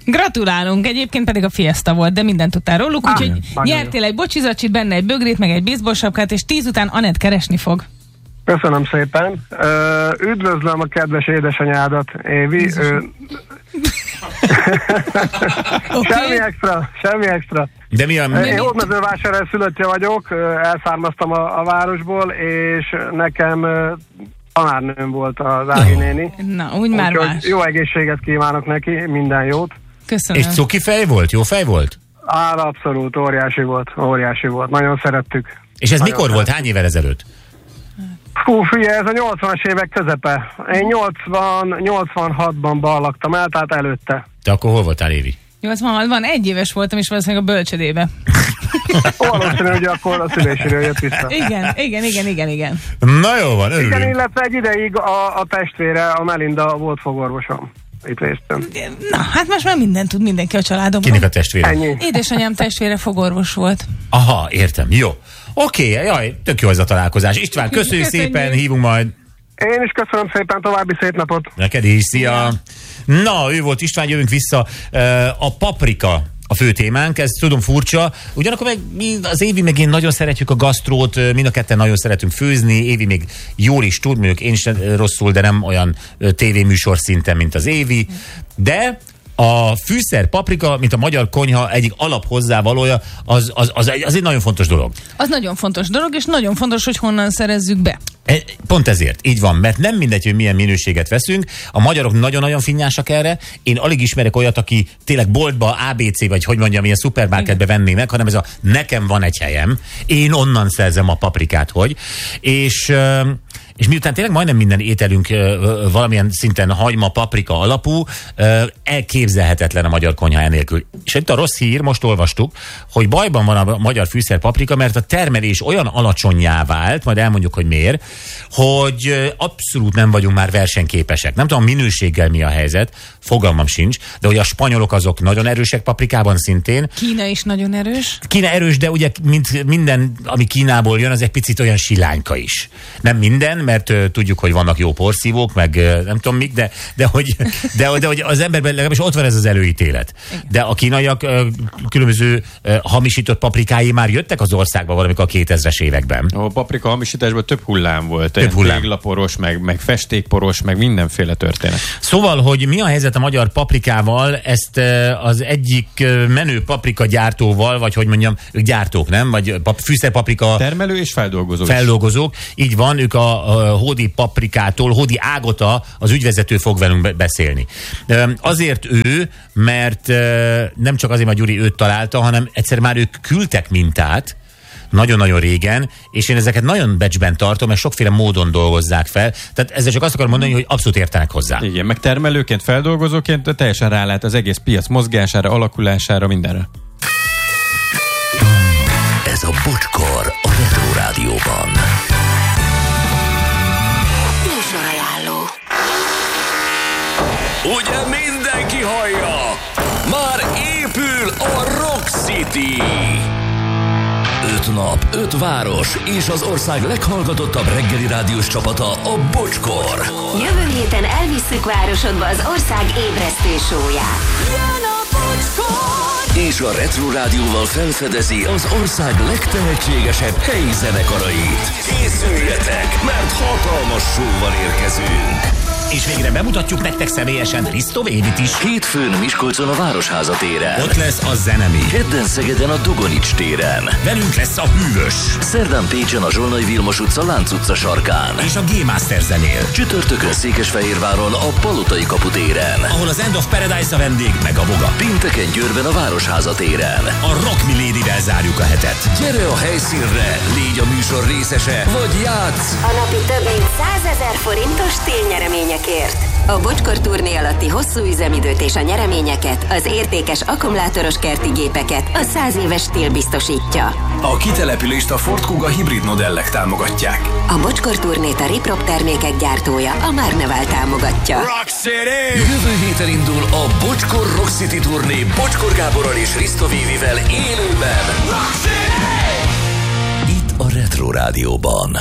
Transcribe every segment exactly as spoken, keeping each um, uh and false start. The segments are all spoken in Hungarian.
Gratulálunk, egyébként pedig a Fiesta volt, de mindent tudtál róluk, úgyhogy nyertél egy bocsizacsit, benne egy bögrét, meg egy baseballsapkát, és tíz után Anett keresni fog. Köszönöm szépen. Ö, üdvözlöm a kedves édesanyádat, Évi. Ö... Okay. Semmi extra, semmi extra. De mi a... Én Hódmezővásárhely szülöttje vagyok, elszármaztam a, a városból, és nekem tanárnőm volt az Ági néni. Na, úgy már más. Jó egészséget kívánok neki, minden jót. Köszönöm. És cuki fej volt? Jó fej volt? Á, abszolút, óriási volt, óriási volt. Nagyon szerettük. És ez Nagyon mikor szerettük. volt? Hány évvel ezelőtt? Hú, figyelj, ez a nyolcvanas évek közepe. Én nyolcvan, nyolcvanhatban ballagtam el, tehát előtte. Te akkor hol voltál, Évi? nyolcvanhatban egy éves voltam, és valószínűleg a bölcsödébe. Valószínű, hogy akkor a szüléséről jött vissza. Igen, igen, igen, igen, igen. Na jó van, örülünk. Igen, illetve egy ideig a, a testvére, a Melinda volt fogorvosom. Itt résztem. Na, hát most már mindent tud mindenki a családomban. Kinek a testvére? Ennyi. Édesanyám testvére fogorvos volt. Aha, értem, jó. Oké, okay, jaj, tök jó ez a találkozás. István, köszönjük, Köszönjük. szépen, hívunk majd. Én is köszönöm szépen, további szép napot. Neked is, szia! Na, ő volt István, jövünk vissza. A paprika a fő témánk, ez tudom furcsa, ugyanakkor meg mi az Évi meg én nagyon szeretjük a gasztrót, mind a ketten nagyon szeretünk főzni, Évi még jól is tud, mondjuk én is rosszul, de nem olyan tévéműsor szinten, mint az Évi, de a fűszer paprika, mint a magyar konyha egyik alap hozzávalója, az, az, az, egy, az egy nagyon fontos dolog. Az nagyon fontos dolog, és nagyon fontos, hogy honnan szerezzük be. Pont ezért, így van, mert nem mindegy, hogy milyen minőséget veszünk. A magyarok nagyon-nagyon finnyásak erre. Én alig ismerek olyat, aki tényleg boltba, á bé cé, vagy hogy mondjam, ilyen szupermarketbe venné meg, hanem ez a nekem van egy helyem, én onnan szerzem a paprikát, hogy. És... És miután tényleg majdnem minden ételünk uh, valamilyen szinten hagyma, paprika alapú, uh, elképzelhetetlen a magyar konyha enélkül. És itt a rossz hír, most olvastuk, hogy bajban van a magyar fűszer paprika, mert a termelés olyan alacsonnyá vált, majd elmondjuk, hogy miért, hogy uh, abszolút nem vagyunk már versenyképesek. Nem tudom, a minőséggel mi a helyzet, fogalmam sincs, de hogy a spanyolok azok nagyon erősek paprikában szintén. Kína is nagyon erős. Kína erős, de ugye mint minden, ami Kínából jön, az egy picit olyan silányka is. Nem minden, mert uh, tudjuk, hogy vannak jó porszívók, meg uh, nem tudom mik, de, de, hogy, de, de hogy az emberben legalábbis ott van ez az előítélet. Igen. De a kínaiak uh, különböző uh, hamisított paprikái már jöttek az országba valamikor a kétezres években. A paprika hamisításban több hullám volt. Több hullám. Téglaporos, meg, meg festékporos, meg mindenféle történet. Szóval, hogy mi a helyzet a magyar paprikával, ezt uh, az egyik uh, menő paprika gyártóval, vagy hogy mondjam, ők gyártók, nem? Vagy pap, fűszerpaprika... Termelő és feldolgozók. Feldolgozók. Így van, ők a, a Hódi Paprikától, Hódi Ágota, az ügyvezető fog velünk beszélni. Azért ő, mert nem csak azért, mert Gyuri őt találta, hanem egyszer már ők küldtek mintát, nagyon-nagyon régen, és én ezeket nagyon becsben tartom, mert sokféle módon dolgozzák fel. Tehát ezzel csak azt akarom mondani, hogy abszolút értenek hozzá. Igen, meg termelőként, feldolgozóként teljesen rálát az egész piac mozgására, alakulására, mindenre. Ez a Bocskor a Retro Rádióban. Ugye mindenki hallja? Már épül a Rock City! Öt nap, öt város és az ország leghallgatottabb reggeli rádiós csapata, a Bocskor. Jövő héten elvisszük városodba az ország ébresztő sóját. Jön a Bocskor! És a Retro Rádióval felfedezi az ország legtehetségesebb helyi zenekarait. Készüljetek, mert hatalmas show-val érkezünk! És végre bemutatjuk nektek személyesen Risto Évit is. Hétfőn Miskolcon a Városháza téren. Ott lesz a Zenemi. Kedden Szegeden a Dogonics téren. Velünk lesz a Hűvös. Szerdán Pécsen a Zsolnai Vilmos utca Lánc utca sarkán. És a G-Master zenél. Csütörtökön Székesfehérváron a Palotai kapu téren. Ahol az End of Paradise a vendég, meg a Voga. Pénteken Győrben a Városháza téren. A Rock Milady-vel zárjuk a hetet. Gyere a helyszínre, légy a műsor részese, vagy játsz! A napi több mint százezer forintos télnyereményekért. A Bocskor turné alatti hosszú üzemidőt és a nyereményeket, az értékes akkumulátoros kerti gépeket a száz éves stíl biztosítja. A kitelepülést a Ford Kuga hibrid modellek támogatják. A Bocskor turnét a Riprop termékek gyártója, a Márneval támogatja. Rock City! Jövő héten indul a Bocskor Rock City turné Bocskor Gáborral és Risto Vivivel élőben. Rock City! Itt a Retro Rádióban.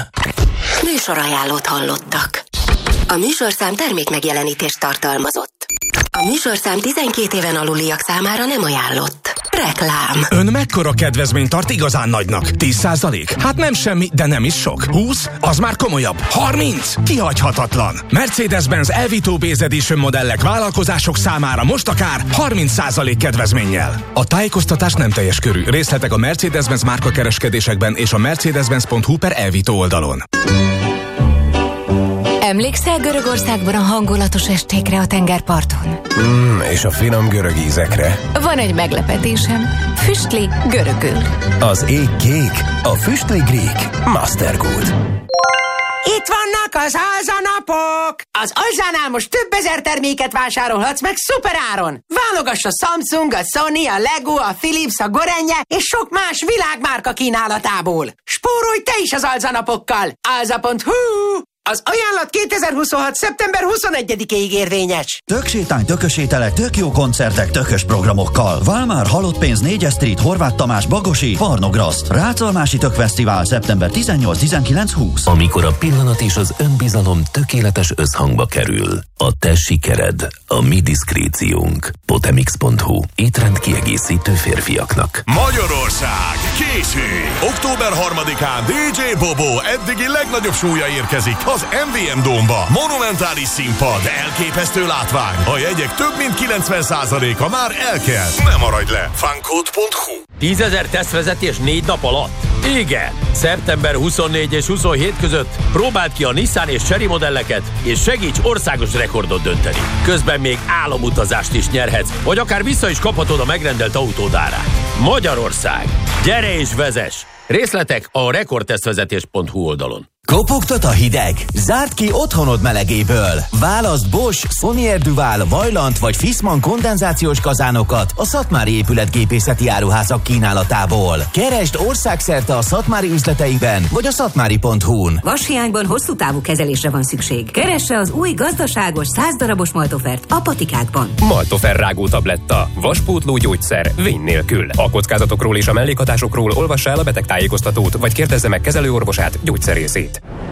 Műsorajánlót hallottak. A műsorszám termékmegjelenítést tartalmazott. A A műsorszám tizenkét éven aluliak számára nem ajánlott. Reklám. Ön mekkora kedvezményt tart igazán nagynak? tíz százalék? Hát nem semmi, de nem is sok. húsz? Az már komolyabb. harminc? Kihagyhatatlan. Mercedes-Benz Elvito Base Edition modellek vállalkozások számára most akár harminc százalék kedvezménnyel. A tájékoztatás nem teljes körű. Részletek a Mercedes-Benz márka kereskedésekben és a mercedes-benz pont hu per Elvito oldalon. Emlékszel Görögországban a hangulatos estékre a tengerparton? Mm, és a finom görög ízekre. Van egy meglepetésem. Füstli görögül. Az ég kék, a füstli grík. Mastergood. Itt vannak az alzanapok! Az Alzánál most több ezer terméket vásárolhatsz meg szuperáron! Válogass a Samsung, a Sony, a Lego, a Philips, a Gorenje és sok más világmárka kínálatából. Spórolj te is az alzanapokkal! alza pont hu. Az ajánlat kétezer-huszonhat. szeptember huszonegyedikéig érvényes. Töksétány, tökösételek, tök jó koncertek, tökös programokkal. Válmár, Halott pénz, négyes Street, Horváth Tamás, Bagosi, Farnograszt. Ráczalmási Tökfesztivál szeptember tizennyolc, tizenkilenc, húsz. Amikor a pillanat és az önbizalom tökéletes összhangba kerül, a te sikered, a mi diszkréciónk. Potemix pont hu. Étrend kiegészítő férfiaknak. Magyarország készül! október harmadikán dé dzsé Bobo eddigi legnagyobb súlya érkezik az em vé em Dome-ba. Monumentális színpad, elképesztő látvány. A jegyek több mint kilencven százaléka már elkelt. Ne maradj le! Fancode pont hu. tízezer tesztvezetés négy nap alatt? Igen! szeptember huszonnégy és huszonhét között próbáld ki a Nissan és Chery modelleket, és segíts országos rekordot dönteni. Közben még álomutazást is nyerhetsz, vagy akár vissza is kaphatod a megrendelt autód árát. Magyarország! Gyere és vezess! Részletek a rekordtesztvezetés pont hu oldalon. Kopogtat a hideg? Zárd ki otthonod melegéből! Válaszd Bosch, Sonier Duval, Vaillant vagy Fissmann kondenzációs kazánokat a Szatmári épületgépészeti áruházak kínálatából. Keresd országszerte a Szatmári üzleteiben vagy a szatmári pont hu-n. Vashiányban hosszú távú kezelésre van szükség. Keresse az új gazdaságos száz darabos Maltofert a patikákban. Maltofer rágó tabletta. Vaspótló gyógyszer vény nélkül. A kockázatokról és a mellékhatásokról olvassa el a betegtájékoztatót, vagy kérdezze meg kezelőorvosát, gyógyszerészét.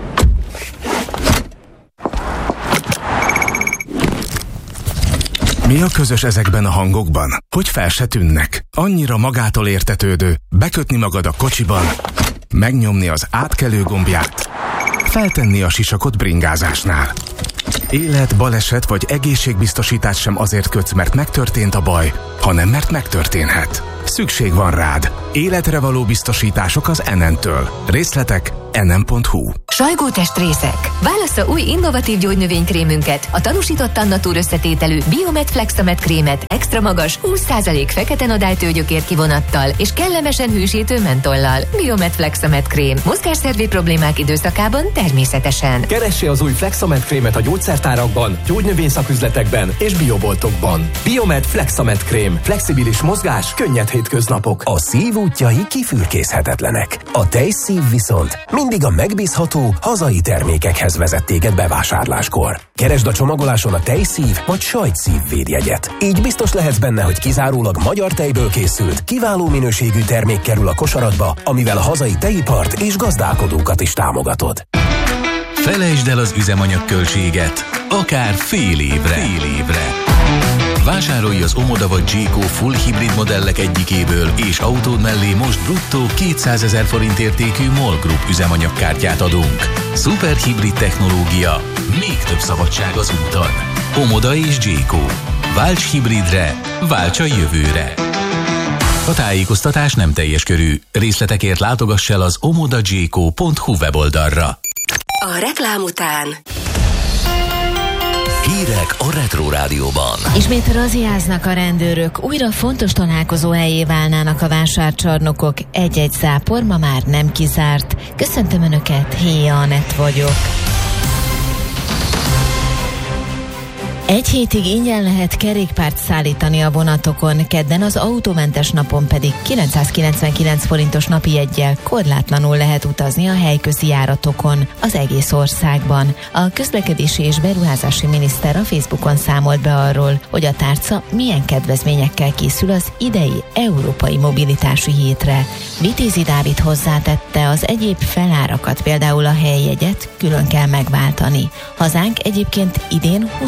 Mi a közös ezekben a hangokban? Hogy fel se tűnnek? Annyira magától értetődő, bekötni magad a kocsiban, megnyomni az átkelő gombját, feltenni a sisakot bringázásnál. Élet, baleset vagy egészségbiztosítás sem azért kötsz, mert megtörtént a baj, hanem mert megtörténhet. Szükség van rád. Életre való biztosítások az en en-től. Részletek en en pont hu. Sajgótestrészek. Válassza új innovatív gyógynövénykrémünket, a tanúsított Annatur összetételű Biomet Flexamet krémet extra magas húsz százalék fekete nadálytőgyökér kivonattal és kellemesen hűsítő mentollal. Biomet Flexamet krém. Mozgásszervi problémák időszakában természetesen. Keresse az új Flexamet krémet a gyógyszertárakban, gyógynövényszaküzletekben és bioboltokban. Biomet Flexamet krém. Flexibilis mozgás, könnyed hétköznapok. A szív útjai kifürkészhetetlenek. A tejszív viszont mindig a megbízható, hazai termékekhez vezet téged bevásárláskor. Keresd a csomagoláson a tejszív vagy sajtszív védjegyet. Így biztos lehetsz benne, hogy kizárólag magyar tejből készült, kiváló minőségű termék kerül a kosaradba, amivel a hazai tejipart és gazdálkodókat is támogatod. Felejtsd el az üzemanyagköltséget, akár fél évre. Fél évre. Vásárolj az Omoda vagy Jayco full hibrid modellek egyikéből, és autód mellé most bruttó kétszázezer forint értékű MOL Group üzemanyagkártyát adunk. Szuper hibrid technológia, még több szabadság az úton. Omoda és Jayco. Válts hibridre, válts a jövőre. A tájékoztatás nem teljes körű. Részletekért látogass el az omoda jayco pont hu weboldalra. A reklám után Hírek a Retro Rádióban. Ismét raziáznak a rendőrök, újra fontos találkozó helyé válnának a vásárcsarnokok. Egy-egy zápor ma már nem kizárt. Köszöntöm Önöket, Héja Anett vagyok. Egy hétig ingyen lehet kerékpárt szállítani a vonatokon, kedden az autómentes napon pedig kilencszázkilencvenkilenc forintos napi jeggyel korlátlanul lehet utazni a helyközi járatokon az egész országban. A közlekedési és beruházási miniszter a Facebookon számolt be arról, hogy a tárca milyen kedvezményekkel készül az idei Európai Mobilitási Hétre. Vitézi Dávid hozzátette, az egyéb felárakat, például a helyjegyet külön kell megváltani. Hazánk egyébként idén huszonötödik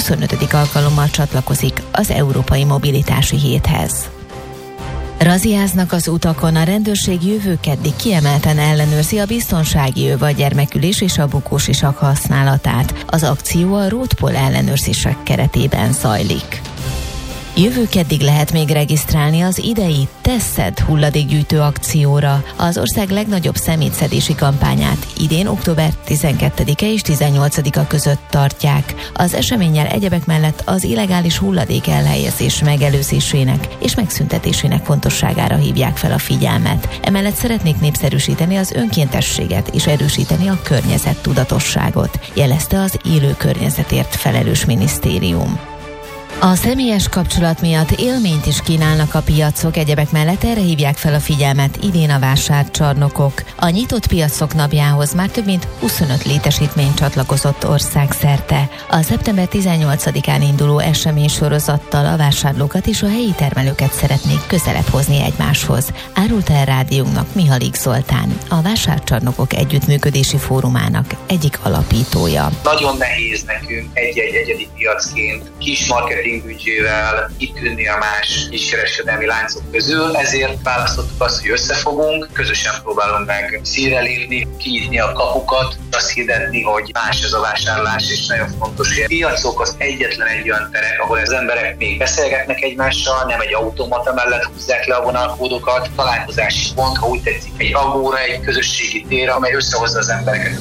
tizenkettő alkalommal csatlakozik az Európai Mobilitási Héthez. Raziáznak az utakon, a rendőrség jövő keddig kiemelten ellenőrzi a biztonsági öv, a gyermekülés és a bukós isak használatát. Az akció a Roadpol ellenőrzések keretében zajlik. Jövő keddig lehet még regisztrálni az idei Teszed hulladékgyűjtő akcióra. Az ország legnagyobb szemétszedési kampányát idén október tizenkettedike és tizennyolcadika között tartják. Az eseménnyel egyebek mellett az illegális hulladék elhelyezés megelőzésének és megszüntetésének fontosságára hívják fel a figyelmet. Emellett szeretnék népszerűsíteni az önkéntességet és erősíteni a környezettudatosságot, jelezte az élő környezetért felelős minisztérium. A személyes kapcsolat miatt élményt is kínálnak a piacok, egyebek mellett erre hívják fel a figyelmet idén a vásárcsarnokok. A nyitott piacok napjához már több mint huszonöt létesítmény csatlakozott országszerte. A szeptember tizennyolcadikán induló eseménysorozattal a vásárlókat és a helyi termelőket szeretnék közelebb hozni egymáshoz, árulta el rádiónknak Mihalik Zoltán, a Vásárcsarnokok Együttműködési Fórumának egyik alapítója. Nagyon nehéz nekünk egy-egy egyedi piacként kis marketing büdzsével kitűnni a más kiskereskedelmi láncok közül, ezért választottuk azt, hogy összefogunk, közösen próbálunk meg színre lépni, kinyitni a kapukat, azt hirdetni, hogy más ez a vásárlás, és nagyon fontos, hogy a piacok az egyetlen egy olyan terek, ahol az emberek még beszélgetnek egymással, nem egy automata mellett húzzák le a vonalkódokat, találkozási pont, ha úgy tetszik, egy agóra, egy közösségi tér, amely összehozza az embereket.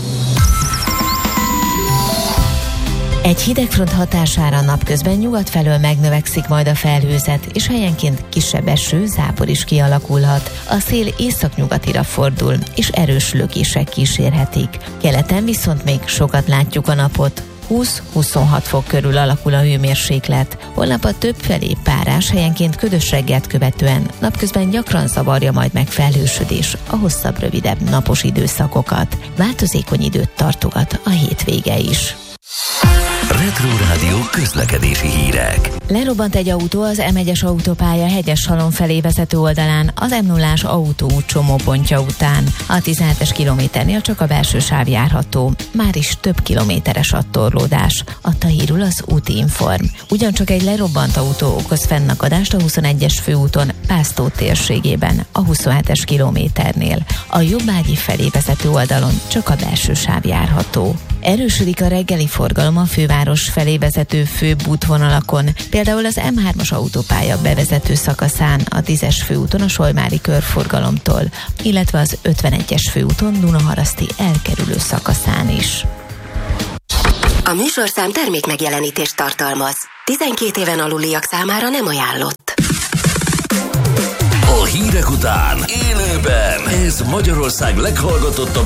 Egy hidegfront hatására napközben nyugat felől megnövekszik majd a felhőzet, és helyenként kisebb eső, zápor is kialakulhat. A szél északnyugatira fordul, és erős lökések kísérhetik. Keleten viszont még sokat látjuk a napot. húsz-huszonhat fok körül alakul a hőmérséklet. Holnap a több felé párás, helyenként ködös reggelt követően napközben gyakran zavarja majd meg felhősödés a hosszabb, rövidebb napos időszakokat. Változékony időt tartogat a hétvége is. Retro Rádió közlekedési hírek. Lerobbant egy autó az em egyes autópálya Hegyes-Halom felé vezető oldalán az em nullás autóút csomópontja után. A tizenhetes kilométernél csak a belső sáv járható. Már is több kilométeres a torlódás, adta hírül az Útinform. Ugyancsak egy lerobbant autó okoz fennakadást a huszonegyes főúton Pásztó térségében, a huszonhetes kilométernél. A jobbágyi felé vezető oldalon csak a belső sáv járható. Erősödik a reggeli forgalom a főváros felé vezető főbb útvonalakon, például az em hármas autópálya bevezető szakaszán, a tízes főúton a Solymári körforgalomtól, illetve az ötvenegyes főúton Dunaharaszti elkerülő szakaszán is. A műsorszám termék megjelenítést tartalmaz. tizenkét éven aluliak számára nem ajánlott. A hírek után élőben ez Magyarország leghallgatottabb